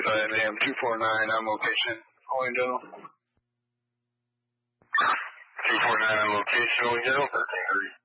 AM 249 on location. Calling general. 249 on location, we general 1330.